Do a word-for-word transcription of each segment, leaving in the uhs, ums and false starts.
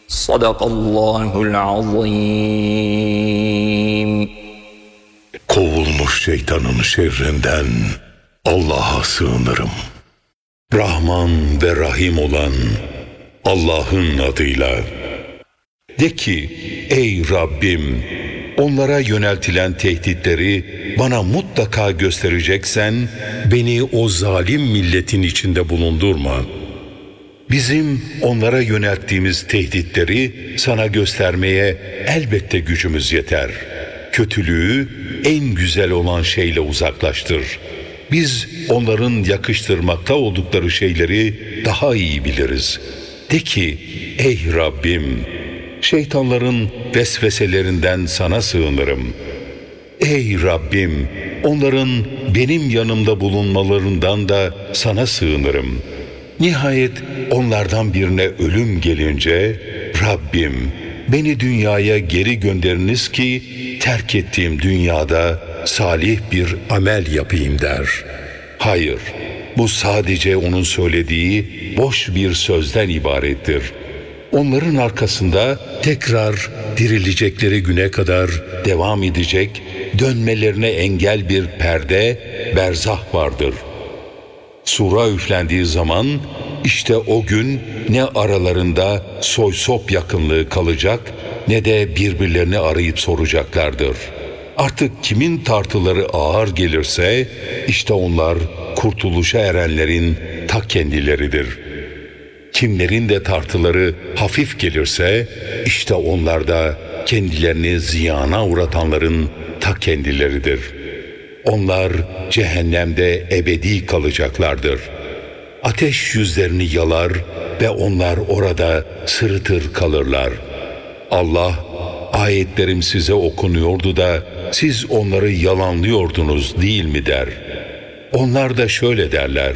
Sadakallahul azim. Kovulmuş şeytanın şerrinden Allah'a sığınırım. Rahman ve Rahim olan Allah'ın adıyla. De ki, ey Rabbim, onlara yöneltilen tehditleri bana mutlaka göstereceksen, beni o zalim milletin içinde bulundurma. Bizim onlara yönelttiğimiz tehditleri sana göstermeye elbette gücümüz yeter. Kötülüğü en güzel olan şeyle uzaklaştır. Biz onların yakıştırmakta oldukları şeyleri daha iyi biliriz. De ki, ey Rabbim, şeytanların vesveselerinden sana sığınırım. Ey Rabbim, onların benim yanımda bulunmalarından da sana sığınırım. Nihayet onlardan birine ölüm gelince, Rabbim, beni dünyaya geri gönderiniz ki terk ettiğim dünyada salih bir amel yapayım der. Hayır, bu sadece onun söylediği boş bir sözden ibarettir. Onların arkasında tekrar dirilecekleri güne kadar devam edecek, dönmelerine engel bir perde, berzah vardır. Sura üflendiği zaman işte o gün ne aralarında soy sop yakınlığı kalacak ne de birbirlerini arayıp soracaklardır. Artık kimin tartıları ağır gelirse işte onlar kurtuluşa erenlerin ta kendileridir. Kimlerin de tartıları hafif gelirse işte onlar da kendilerini ziyana uğratanların ta kendileridir. Onlar cehennemde ebedi kalacaklardır. Ateş yüzlerini yalar ve onlar orada sırıtır kalırlar. Allah, ayetlerim size okunuyordu da siz onları yalanlıyordunuz değil mi der. Onlar da şöyle derler: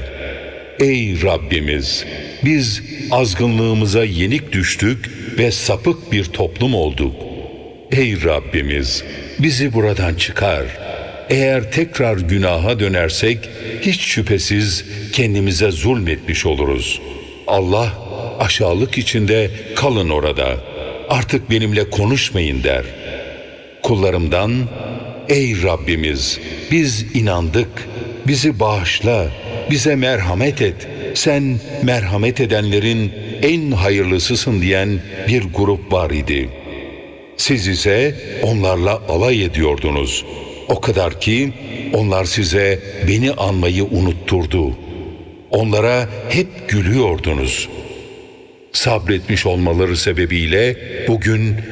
ey Rabbimiz, biz azgınlığımıza yenik düştük ve sapık bir toplum olduk. Ey Rabbimiz, bizi buradan çıkar. Eğer tekrar günaha dönersek hiç şüphesiz kendimize zulmetmiş oluruz. Allah, aşağılık içinde kalın orada, artık benimle konuşmayın der. Kullarımdan, ey Rabbimiz, biz inandık, bizi bağışla, bize merhamet et, sen merhamet edenlerin en hayırlısısın diyen bir grup var idi. Siz ise onlarla alay ediyordunuz. O kadar ki onlar size beni anmayı unutturdu. Onlara hep gülüyordunuz. Sabretmiş olmaları sebebiyle bugün